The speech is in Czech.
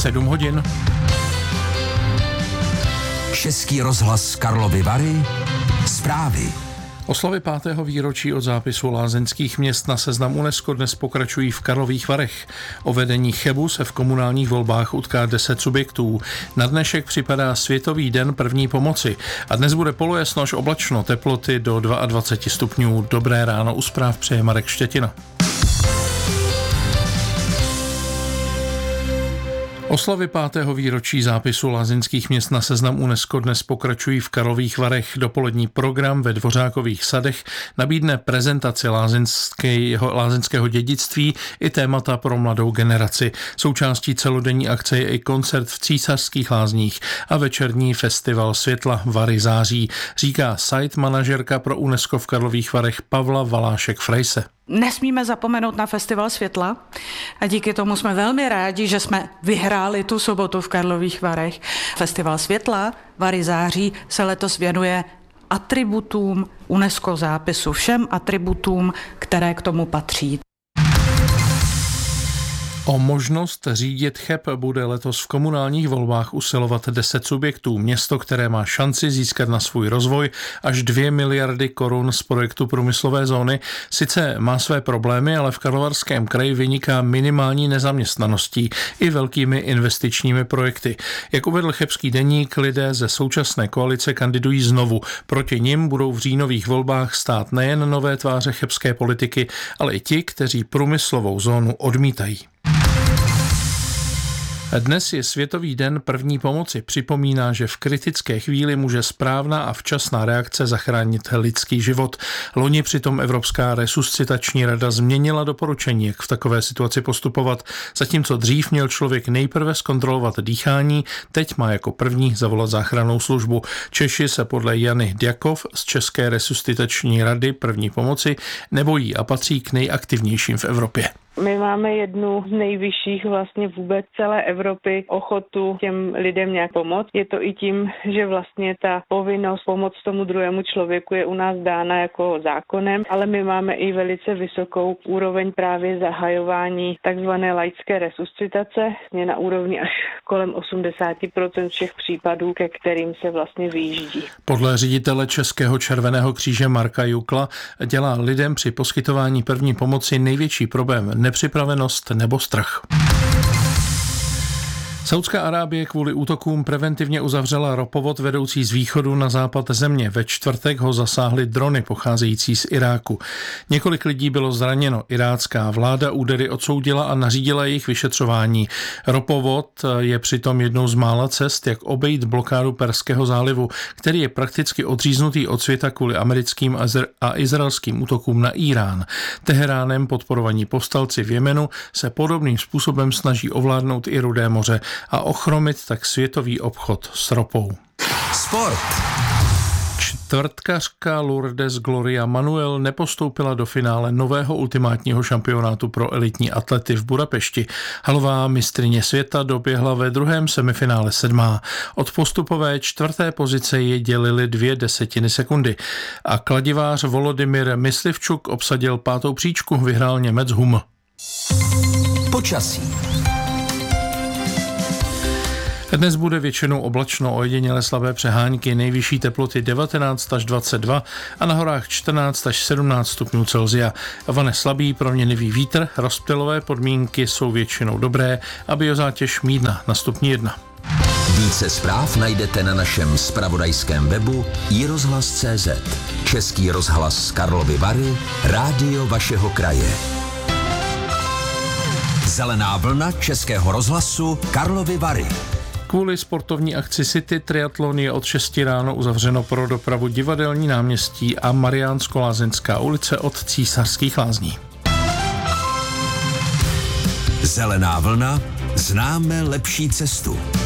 7 hodin. Český rozhlas Karlovy Vary, zprávy. Oslavy 5. výročí od zápisu lázeňských měst na seznam UNESCO dnes pokračují v Karlových Varech. O vedení Chebu se v komunálních volbách utká 10 subjektů. Na dnešek připadá Světový den první pomoci a dnes bude polojasno až oblačno, teploty do 22 stupňů. Dobré ráno, u zpráv přeje Marek Štětina. Oslavy 5. výročí zápisu lázeňských měst na seznam UNESCO dnes pokračují v Karlových Varech. Dopolední program ve Dvořákových sadech nabídne prezentaci lázeňského dědictví i témata pro mladou generaci. Součástí celodenní akce je i koncert v Císařských lázních a večerní festival světla Vary září, říká site manažerka pro UNESCO v Karlových Varech Pavla Valášek-Frejse. Nesmíme zapomenout na festival světla a díky tomu jsme velmi rádi, že jsme vyhráli tu sobotu v Karlových Varech. Festival světla Vary září se letos věnuje atributům UNESCO zápisu, všem atributům, které k tomu patří. O možnost řídit Cheb bude letos v komunálních volbách usilovat 10 subjektů. Město, které má šanci získat na svůj rozvoj až 2 miliardy korun z projektu průmyslové zóny, sice má své problémy, ale v Karlovarském kraji vyniká minimální nezaměstnaností i velkými investičními projekty. Jak uvedl chebský deník, lidé ze současné koalice kandidují znovu. Proti nim budou v říjnových volbách stát nejen nové tváře chebské politiky, ale i ti, kteří průmyslovou zónu odmítají. Dnes je Světový den první pomoci. Připomíná, že v kritické chvíli může správná a včasná reakce zachránit lidský život. Loni přitom Evropská resuscitační rada změnila doporučení, jak v takové situaci postupovat. Zatímco dřív měl člověk nejprve zkontrolovat dýchání, teď má jako první zavolat záchrannou službu. Češi se podle Jany Djakov z České resuscitační rady první pomoci nebojí a patří k nejaktivnějším v Evropě. My máme jednu z nejvyšších vlastně vůbec celé Evropy ochotu těm lidem nějak pomoct. Je to i tím, že vlastně ta povinnost pomoct tomu druhému člověku je u nás dána jako zákonem, ale my máme i velice vysokou úroveň právě zahajování takzvané laické resuscitace, na úrovni až kolem 80% všech případů, ke kterým se vlastně vyjíždí. Podle ředitele Českého červeného kříže Marka Jukla dělá lidem při poskytování první pomoci největší problém nepřipravenost nebo strach. Saudská Arábie kvůli útokům preventivně uzavřela ropovod vedoucí z východu na západ země. Ve čtvrtek ho zasáhly drony pocházející z Iráku. Několik lidí bylo zraněno. Irácká vláda údery odsoudila a nařídila jejich vyšetřování. Ropovod je přitom jednou z mála cest, jak obejít blokádu Perského zálivu, který je prakticky odříznutý od světa kvůli americkým a izraelským útokům na Irán. Teheránem podporovaní povstalci v Jemenu se podobným způsobem snaží ovládnout i Rudé moře a ochromit tak světový obchod s ropou. Sport. Čtvrtkařka Lourdes Gloria Manuel nepostoupila do finále nového ultimátního šampionátu pro elitní atlety v Budapešti. Halová mistryně světa doběhla ve druhém semifinále 7. Od postupové 4. pozice je dělily 0,2 sekundy. A kladivář Volodymyr Myslivčuk obsadil 5. příčku, vyhrál Němec Hum. Počasí. Dnes bude většinou oblačno, ojediněle slabé přehánky, nejvyšší teploty 19 až 22 a na horách 14 až 17 stupňů Celsia. Vane slabý proměnlivý vítr, rozptylové podmínky jsou většinou dobré a biozátěž mírná na stupni 1. Více zpráv najdete na našem zpravodajském webu iRozhlas.cz. Český rozhlas Karlovy Vary, rádio vašeho kraje. Zelená vlna Českého rozhlasu Karlovy Vary. Kvůli sportovní akci City Triathlon je od 6 ráno uzavřeno pro dopravu Divadelní náměstí a Mariánsko-Lázeňská ulice od Císařských lázní. Zelená vlna, známe lepší cestu.